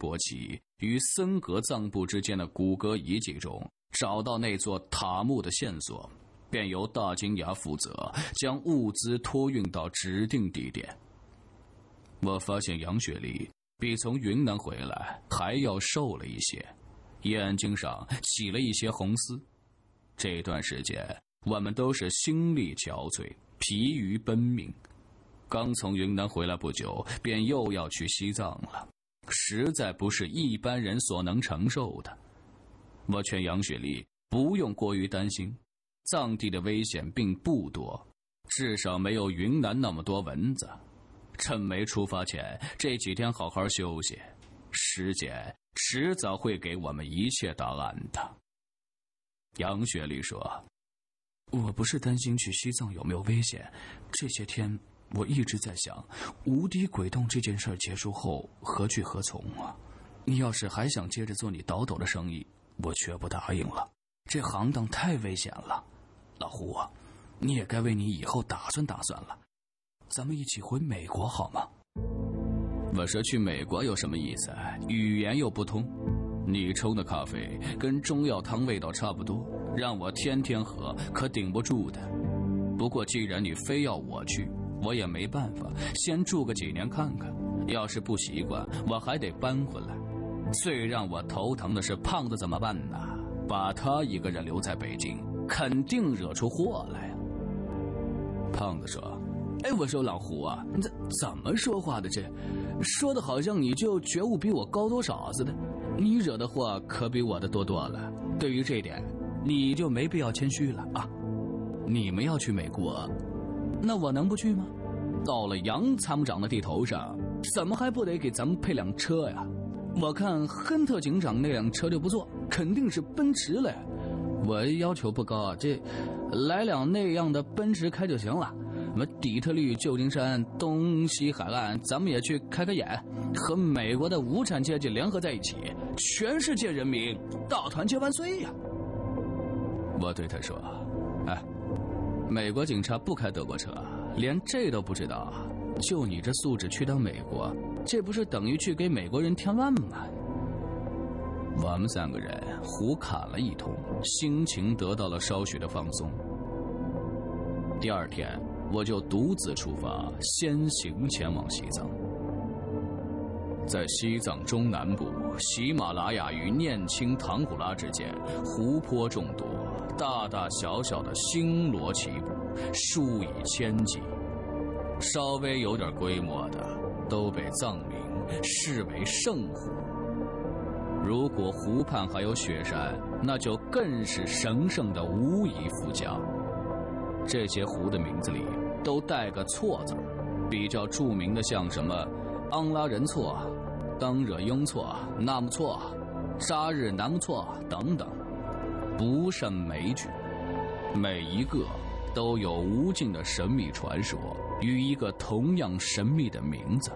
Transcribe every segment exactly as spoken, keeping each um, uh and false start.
国旗与森格藏布之间的骨骼遗迹中找到那座塔木的线索，便由大金牙负责将物资托运到指定地点。我发现杨雪丽比从云南回来还要瘦了一些，眼睛上起了一些红丝。这段时间我们都是心力憔悴，疲于奔命。刚从云南回来不久，便又要去西藏了，实在不是一般人所能承受的。我劝杨雪丽不用过于担心，藏地的危险并不多，至少没有云南那么多蚊子。趁没出发前，这几天好好休息，时间迟早会给我们一切答案的。杨雪丽说，我不是担心去西藏有没有危险，这些天我一直在想，无敌鬼洞这件事结束后何去何从啊？你要是还想接着做你倒斗的生意，我绝不答应了。这行当太危险了。老胡啊，你也该为你以后打算打算了。咱们一起回美国好吗？我说去美国有什么意思？语言又不通。你冲的咖啡跟中药汤味道差不多，让我天天喝可顶不住的。不过既然你非要我去，我也没办法，先住个几年看看。要是不习惯，我还得搬回来。最让我头疼的是胖子怎么办呢？把他一个人留在北京，肯定惹出祸来呀。胖子说，哎，我说老胡啊，你这怎么说话的？这说的好像你就觉悟比我高多少似的。你惹的祸可比我的多多了。对于这点，你就没必要谦虚了啊。你们要去美国，那我能不去吗？到了杨参谋长的地头上，怎么还不得给咱们配辆车呀？我看亨特警长那辆车就不错，肯定是奔驰了。我要求不高，这来辆那样的奔驰开就行了。什么底特律、旧金山、东西海岸，咱们也去开开眼，和美国的无产阶级联合在一起，全世界人民大团结万岁呀！我对他说，哎，美国警察不开德国车，连这都不知道，就你这素质去趟美国，这不是等于去给美国人添乱吗？我们三个人胡侃了一通，心情得到了稍许的放松。第二天我就独自出发，先行前往西藏。在西藏中南部喜马拉雅与念青唐古拉之间，湖泊众多，大大小小的星罗棋布，数以千计。稍微有点规模的都被藏民视为圣湖。如果湖畔还有雪山，那就更是神圣的无以复加。这些湖的名字里都带个错字，比较著名的像什么昂拉仁措、当惹雍措、纳木措、沙日南木措等等，不胜枚举，每一个都有无尽的神秘传说与一个同样神秘的名字。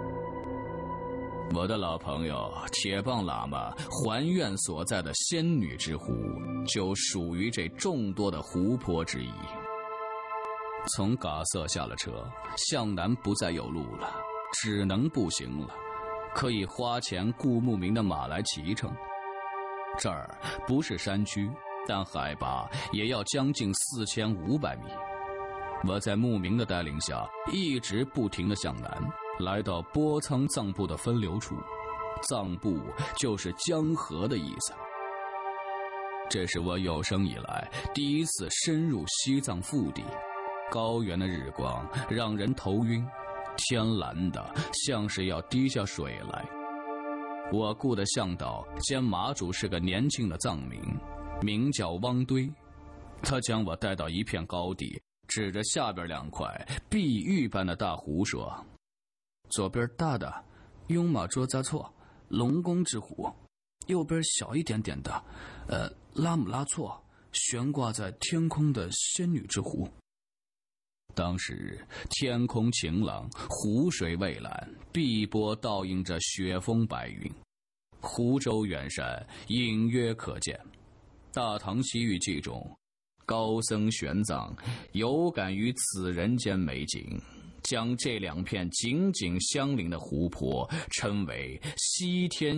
我的老朋友铁棒喇嘛还愿所在的仙女之湖就属于这众多的湖泊之一。从嘎瑟下了车，向南不再有路了，只能步行了，可以花钱雇牧民的马来骑乘。这儿不是山区，但海拔也要将近四千五百米。我在牧民的带领下一直不停地向南，来到波仓藏布的分流处。藏布就是江河的意思。这是我有生以来第一次深入西藏腹地，高原的日光让人头晕，天蓝的像是要滴下水来。我雇的向导兼马主是个年轻的藏民，名叫汪堆。他将我带到一片高地，指着下边两块碧玉般的大湖说，左边大的雍马卓扎措龙宫之湖，右边小一点点的呃拉姆拉措悬挂在天空的仙女之湖。当时天空晴朗，湖水蔚蓝，碧波倒映着雪峰白云，湖州远山隐约可见。大唐西域记中，高僧玄奘有感于此人间美景，将这两片紧紧相邻的湖泊称为西天